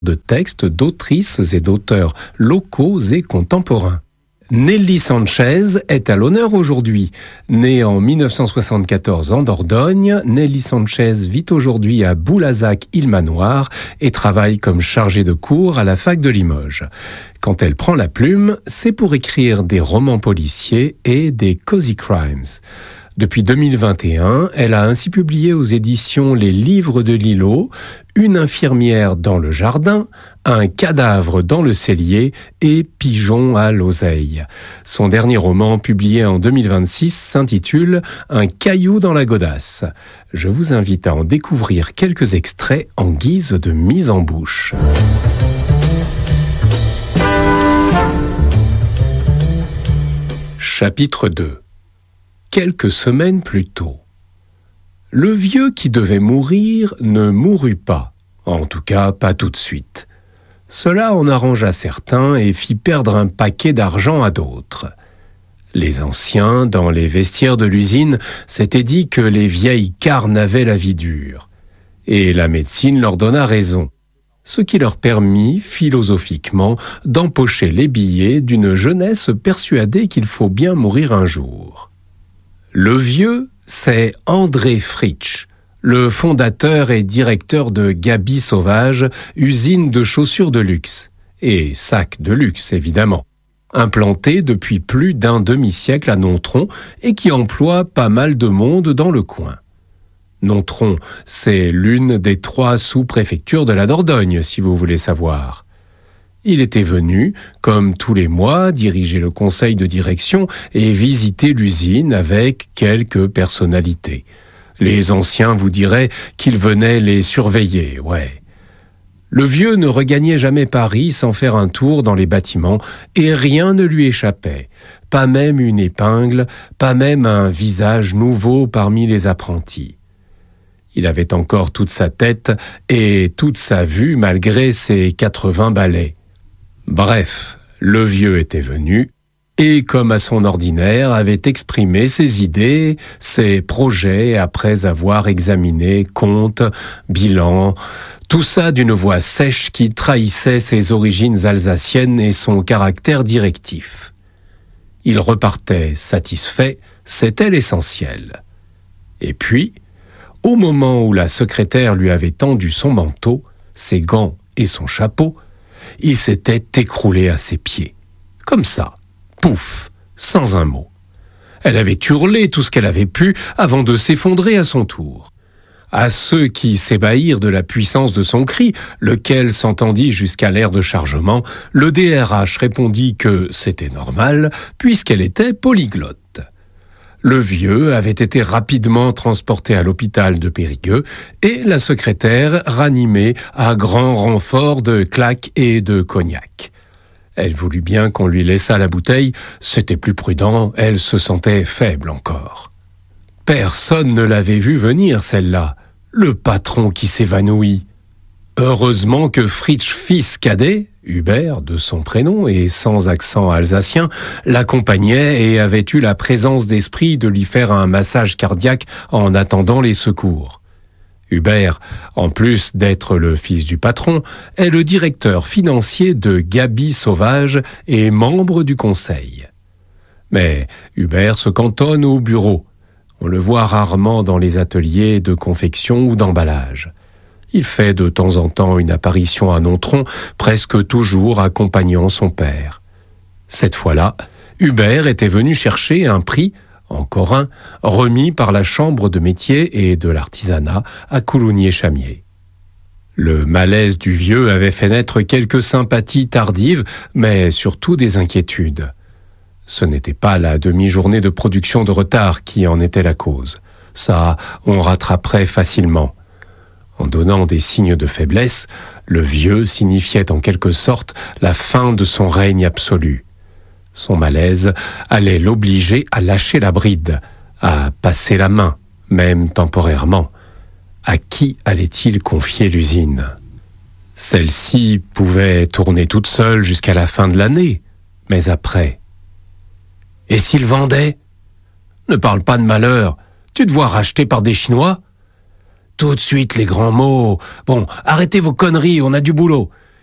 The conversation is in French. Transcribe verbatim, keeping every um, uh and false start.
de textes d'autrices et d'auteurs locaux et contemporains. Nelly Sanchez est à l'honneur aujourd'hui. Née en mille neuf cent soixante-quatorze en Dordogne, Nelly Sanchez vit aujourd'hui à Boulazac-Île-Manoir et travaille comme chargée de cours à la fac de Limoges. Quand elle prend la plume, c'est pour écrire des romans policiers et des cozy crimes. Depuis deux mille vingt et un, elle a ainsi publié aux éditions Les Livres de Lillo, Une infirmière dans le jardin, Un cadavre dans le cellier et Pigeon à l'oseille. Son dernier roman, publié en deux mille vingt-six, s'intitule Un caillou dans la godasse. Je vous invite à en découvrir quelques extraits en guise de mise en bouche. Chapitre deux. Quelques semaines plus tôt. Le vieux qui devait mourir ne mourut pas, en tout cas pas tout de suite. Cela en arrangea certains et fit perdre un paquet d'argent à d'autres. Les anciens, dans les vestiaires de l'usine, s'étaient dit que les vieilles carnes avaient la vie dure. Et la médecine leur donna raison, ce qui leur permit, philosophiquement, d'empocher les billets d'une jeunesse persuadée qu'il faut bien mourir un jour. Le vieux, c'est André Fritsch, le fondateur et directeur de Gaby Sauvage, usine de chaussures de luxe, et sacs de luxe évidemment, implanté depuis plus d'un demi-siècle à Nontron et qui emploie pas mal de monde dans le coin. Nontron, c'est l'une des trois sous-préfectures de la Dordogne, si vous voulez savoir. Il était venu, comme tous les mois, diriger le conseil de direction et visiter l'usine avec quelques personnalités. Les anciens vous diraient qu'il venait les surveiller, ouais. Le vieux ne regagnait jamais Paris sans faire un tour dans les bâtiments et rien ne lui échappait. Pas même une épingle, pas même un visage nouveau parmi les apprentis. Il avait encore toute sa tête et toute sa vue malgré ses quatre-vingts balais. Bref, le vieux était venu et, comme à son ordinaire, avait exprimé ses idées, ses projets après avoir examiné comptes, bilans, tout ça d'une voix sèche qui trahissait ses origines alsaciennes et son caractère directif. Il repartait satisfait, c'était l'essentiel. Et puis, au moment où la secrétaire lui avait tendu son manteau, ses gants et son chapeau, il s'était écroulé à ses pieds. Comme ça, pouf, sans un mot. Elle avait hurlé tout ce qu'elle avait pu avant de s'effondrer à son tour. À ceux qui s'ébahirent de la puissance de son cri, lequel s'entendit jusqu'à l'aire de chargement, le D R H répondit que c'était normal, puisqu'elle était polyglotte. Le vieux avait été rapidement transporté à l'hôpital de Périgueux et la secrétaire ranimée à grand renfort de claques et de cognac. Elle voulut bien qu'on lui laissât la bouteille, c'était plus prudent, elle se sentait faible encore. Personne ne l'avait vue venir, celle-là, le patron qui s'évanouit. Heureusement que Fritsch fils cadet, Hubert de son prénom et sans accent alsacien, l'accompagnait et avait eu la présence d'esprit de lui faire un massage cardiaque en attendant les secours. Hubert, en plus d'être le fils du patron, est le directeur financier de Gaby Sauvage et membre du conseil. Mais Hubert se cantonne au bureau. On le voit rarement dans les ateliers de confection ou d'emballage. Il fait de temps en temps une apparition à Nontron, presque toujours accompagnant son père. Cette fois-là, Hubert était venu chercher un prix, encore un, remis par la Chambre de métier et de l'artisanat à Coulommiers-Chamiers. Le malaise du vieux avait fait naître quelques sympathies tardives, mais surtout des inquiétudes. Ce n'était pas la demi-journée de production de retard qui en était la cause. Ça, on rattraperait facilement. En donnant des signes de faiblesse, le vieux signifiait en quelque sorte la fin de son règne absolu. Son malaise allait l'obliger à lâcher la bride, à passer la main, même temporairement. À qui allait-il confier l'usine ? Celle-ci pouvait tourner toute seule jusqu'à la fin de l'année, mais après. Et s'il vendait ? Ne parle pas de malheur, tu te vois racheté par des Chinois ? Tout de suite les grands mots. Bon, arrêtez vos conneries, on a du boulot.